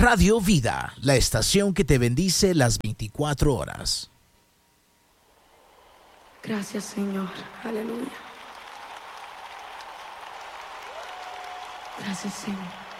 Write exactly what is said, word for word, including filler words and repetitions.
Radio Vida, la estación que te bendice las veinticuatro horas. Gracias, Señor. Aleluya. Gracias, Señor.